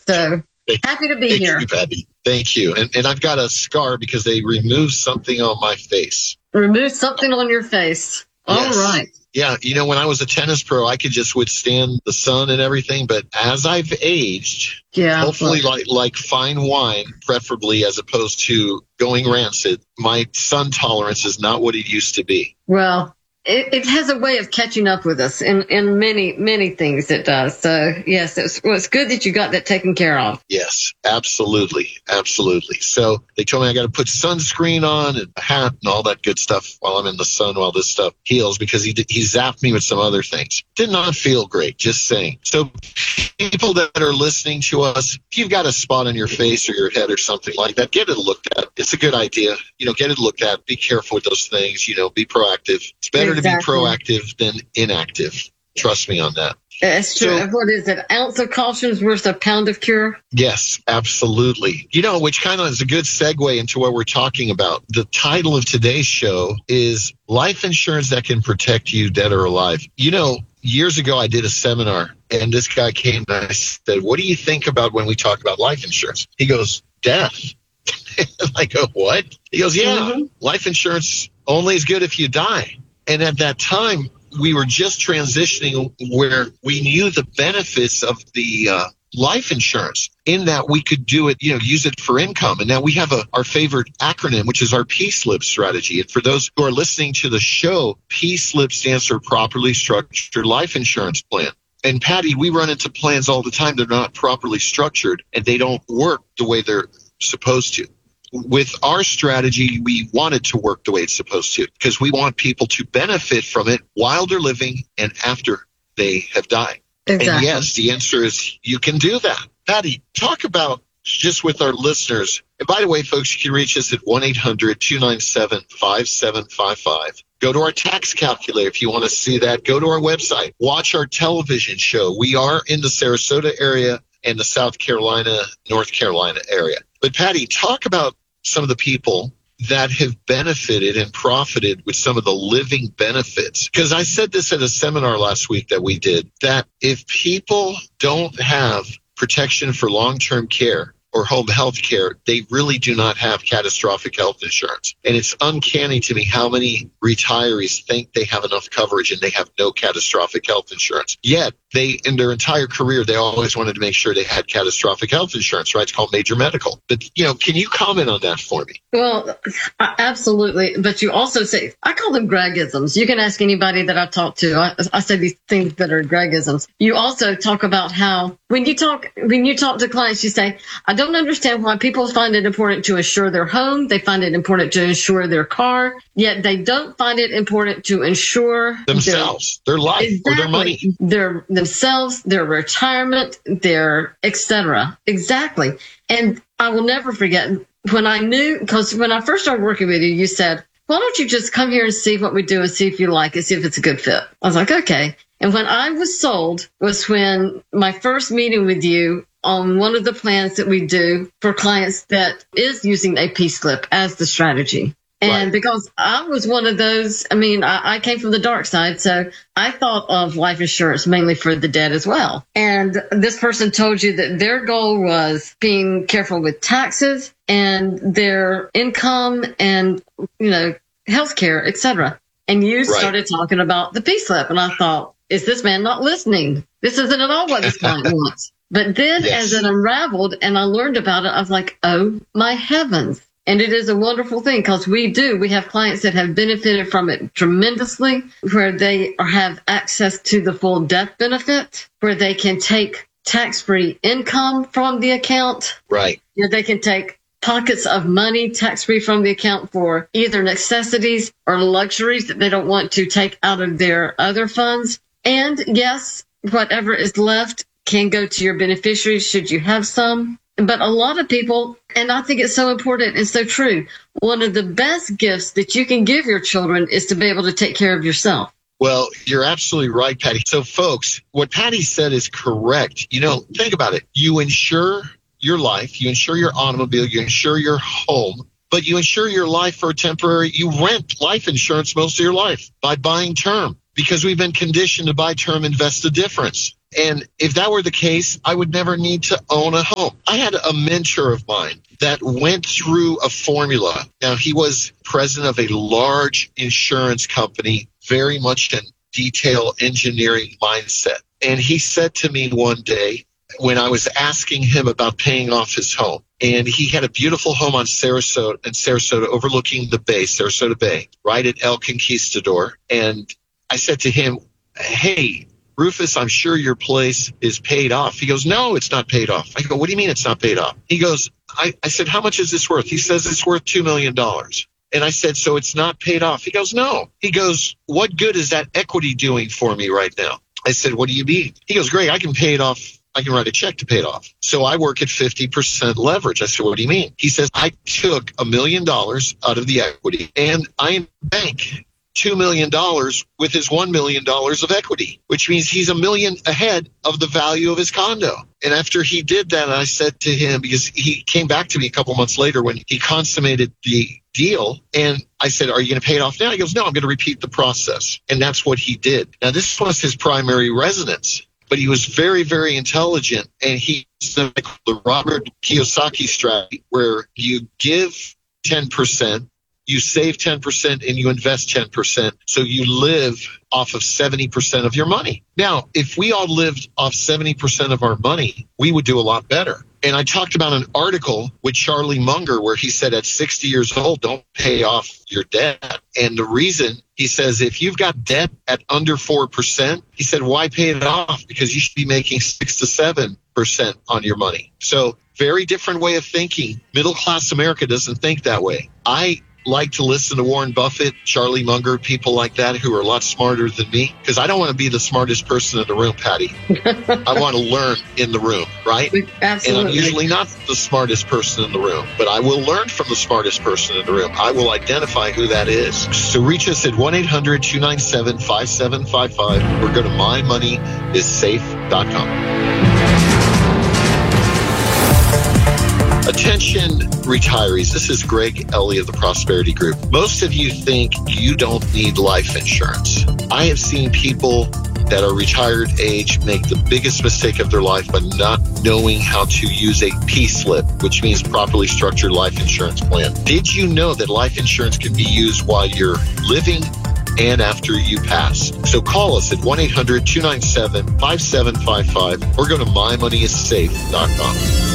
So happy to be here. Thank you, Patty. Thank you. And I've got a scar because they removed something on my face. Remove something on your face. Yes. All right. Yeah, when I was a tennis pro, I could just withstand the sun and everything. But as I've aged, hopefully like fine wine, preferably as opposed to going rancid, my sun tolerance is not what it used to be. Well, it has a way of catching up with us in many, many things it does. So, yes, it's good that you got that taken care of. Yes, absolutely. Absolutely. So they told me I got to put sunscreen on and a hat and all that good stuff while I'm in the sun while this stuff heals because he zapped me with some other things. Did not feel great, just saying. So people that are listening to us, if you've got a spot on your face or your head or something like that, get it looked at. It's a good idea. Get it looked at. Be careful with those things. Be proactive. It's better to be proactive than inactive. Trust me on that. It's true. So, what is it? An ounce of caution is worth a pound of cure? Yes, absolutely. Which kind of is a good segue into what we're talking about. The title of today's show is Life Insurance That Can Protect You Dead or Alive. Years ago, I did a seminar, and this guy came and I said, what do you think about when we talk about life insurance? He goes, death. I go, what? He goes, yeah, life insurance only is good if you die. And at that time, we were just transitioning where we knew the benefits of the life insurance in that we could do it, use it for income. And now we have our favorite acronym, which is our PSLIP strategy. And for those who are listening to the show, PSLIP stands for Properly Structured Life Insurance Plan. And Patty, we run into plans all the time. They're not properly structured and they don't work the way they're supposed to. With our strategy, we want it to work the way it's supposed to because we want people to benefit from it while they're living and after they have died. Exactly. And yes, the answer is you can do that. Patty, talk about just with our listeners. And by the way, folks, you can reach us at 1-800-297-5755. Go to our tax calculator if you want to see that. Go to our website. Watch our television show. We are in the Sarasota area and the South Carolina, North Carolina area. But Patty, talk about some of the people that have benefited and profited with some of the living benefits. Because I said this at a seminar last week that we did, that if people don't have protection for long-term care or home health care, they really do not have catastrophic health insurance. And it's uncanny to me how many retirees think they have enough coverage and they have no catastrophic health insurance. Yet, in their entire career, they always wanted to make sure they had catastrophic health insurance, right? It's called major medical. But, can you comment on that for me? Well, absolutely. But you also say, I call them Gregisms. You can ask anybody that I've talked to. I say these things that are Gregisms. You also talk about how when you talk to clients, you say, I don't understand why people find it important to insure their home. They find it important to insure their car, yet they don't find it important to insure themselves, their life, or their money. Themselves, their retirement, their etc. Exactly. And I will never forget because when I first started working with you, you said, why don't you just come here and see what we do and see if you like it, see if it's a good fit. I was like, okay. And when I was sold was when my first meeting with you on one of the plans that we do for clients that is using a PSLIP as the strategy. And because I was one of those, I came from the dark side, so I thought of life insurance mainly for the dead as well. And this person told you that their goal was being careful with taxes and their income and, healthcare, etc. And you started talking about the PSLIP, and I thought, is this man not listening? This isn't at all what this client wants. But then as it unraveled and I learned about it, I was like, oh, my heavens. And it is a wonderful thing because we have clients that have benefited from it tremendously, where they have access to the full death benefit, where they can take tax-free income from the account. Right. They can take pockets of money tax-free from the account for either necessities or luxuries that they don't want to take out of their other funds. And yes, whatever is left can go to your beneficiaries should you have some. But a lot of people, and I think it's so important and so true, one of the best gifts that you can give your children is to be able to take care of yourself. Well, you're absolutely right, Patty. So, folks, what Patty said is correct. Think about it. You insure your life, you insure your automobile, you insure your home, but you insure your life for a temporary, you rent life insurance most of your life by buying term. because we've been conditioned to buy term, invest the difference. And if that were the case, I would never need to own a home. I had a mentor of mine that went through a formula. Now, he was president of a large insurance company, very much in detail engineering mindset. And he said to me one day when I was asking him about paying off his home, and he had a beautiful home on Sarasota overlooking the bay, Sarasota Bay, right at El Conquistador. And I said to him, hey, Rufus, I'm sure your place is paid off. He goes, no, it's not paid off. I go, what do you mean it's not paid off? He goes, I said, how much is this worth? He says it's worth $2 million. And I said, so it's not paid off? He goes, no. He goes, what good is that equity doing for me right now? I said, what do you mean? He goes, Greg, I can pay it off. I can write a check to pay it off. So I work at 50% leverage. I said, what do you mean? He says, I took $1 million out of the equity and I bank $2 million with his $1 million of equity, which means he's $1 million ahead of the value of his condo. And after he did that, I said to him, because he came back to me a couple months later when he consummated the deal, and I said, are you going to pay it off now? He goes, no, I'm going to repeat the process. And that's what he did. Now, this was his primary residence, but he was very, very intelligent, and he used the Robert Kiyosaki strategy, where you give 10%, you save 10%, and you invest 10%. So you live off of 70% of your money. Now, if we all lived off 70% of our money, we would do a lot better. And I talked about an article with Charlie Munger where he said at 60 years old, don't pay off your debt. And the reason, he says, if you've got debt at under 4%, he said, why pay it off? Because you should be making 6 to 7% on your money. So very different way of thinking. Middle class America doesn't think that way. I like to listen to Warren Buffett, Charlie Munger, people like that who are a lot smarter than me, because I don't want to be the smartest person in the room, Patty. I want to learn in the room, right? Absolutely. And I'm usually not the smartest person in the room, but I will learn from the smartest person in the room. I will identify who that is. So reach us at 1-800-297-5755 or go to mymoneyissafe.com. Attention retirees, this is Greg Ellie of the Prosperity Group. Most of you think you don't need life insurance. I have seen people that are retired age make the biggest mistake of their life by not knowing how to use a P-slip, which means properly structured life insurance plan. Did you know that life insurance can be used while you're living and after you pass? So call us at 1-800-297-5755 or go to mymoneyissafe.com.